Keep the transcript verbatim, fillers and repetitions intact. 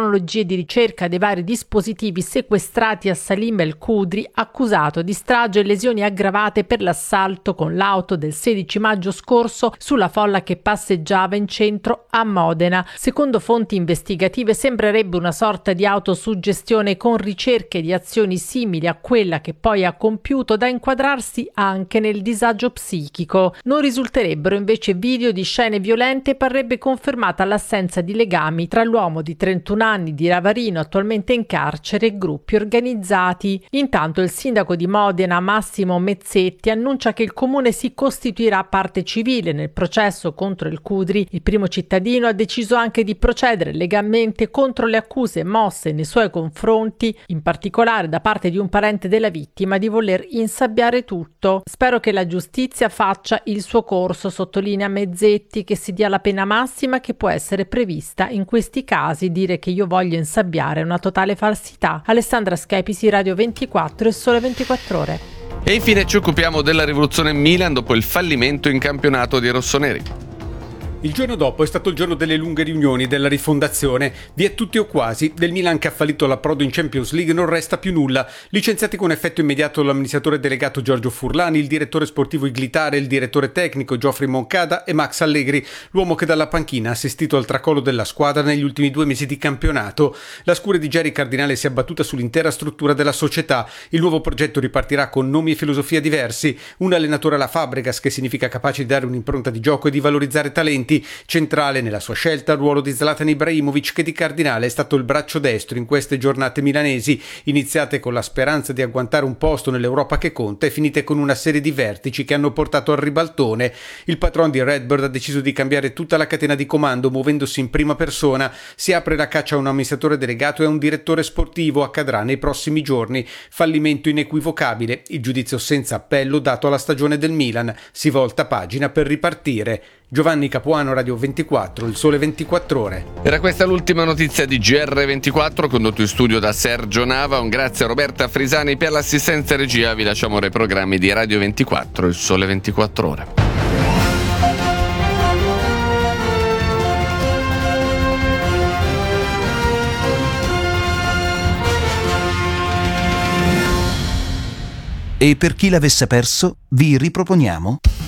tecnologie di ricerca dei vari dispositivi sequestrati a Salim El Khudri, accusato di strage e lesioni aggravate per l'assalto con l'auto del sedici maggio scorso sulla folla che passeggiava in centro a Modena. Secondo fonti investigative sembrerebbe una sorta di autosuggestione con ricerche di azioni simili a quella che poi ha compiuto, da inquadrarsi anche nel disagio psichico. Non risulterebbero invece video di scene violente e parrebbe confermata l'assenza di legami tra l'uomo di trentuno anni di Ravarino, attualmente in carcere, e gruppi organizzati. Intanto il sindaco di Modena, Massimo Mezzetti, annuncia che il comune si costituirà parte civile nel processo contro El Khudri. Il primo cittadino ha deciso anche di procedere legalmente contro le accuse mosse nei suoi confronti, in particolare da parte di un parente della vittima, di voler insabbiare tutto. Spero che la giustizia faccia il suo corso, sottolinea Mezzetti, che si dia la pena massima che può essere prevista in questi casi. Dire che io voglio insabbiare è una totale falsità. Alessandra Schepisi, Radio ventiquattro e Sole ventiquattro Ore. E infine ci occupiamo della rivoluzione Milan dopo il fallimento in campionato dei rossoneri. Il giorno dopo è stato il giorno delle lunghe riunioni, della rifondazione. Via tutti o quasi. Del Milan, che ha fallito l'approdo in Champions League, non resta più nulla. Licenziati con effetto immediato l'amministratore delegato Giorgio Furlani, il direttore sportivo Iglitare, il direttore tecnico Geoffrey Moncada e Max Allegri, l'uomo che dalla panchina ha assistito al tracollo della squadra negli ultimi due mesi di campionato. La scure di Jerry Cardinale si è abbattuta sull'intera struttura della società. Il nuovo progetto ripartirà con nomi e filosofia diversi. Un allenatore alla Fabregas, che significa capace di dare un'impronta di gioco e di valorizzare talenti. Centrale nella sua scelta il ruolo di Zlatan Ibrahimovic, che di Cardinale è stato il braccio destro in queste giornate milanesi, iniziate con la speranza di agguantare un posto nell'Europa che conta e finite con una serie di vertici che hanno portato al ribaltone. Il patron di Redbird ha deciso di cambiare tutta la catena di comando, muovendosi in prima persona. Si apre la caccia a un amministratore delegato e a un direttore sportivo. Accadrà nei prossimi giorni. Fallimento inequivocabile, il giudizio senza appello dato alla stagione del Milan. Si volta pagina per ripartire. Giovanni Capuano, Radio ventiquattro, il Sole ventiquattro Ore. Era questa l'ultima notizia di G R ventiquattro, condotto in studio da Sergio Nava. Un grazie a Roberta Frisani per l'assistenza e regia. Vi lasciamo ora i programmi di Radio ventiquattro, il Sole ventiquattro Ore. E per chi l'avesse perso, vi riproponiamo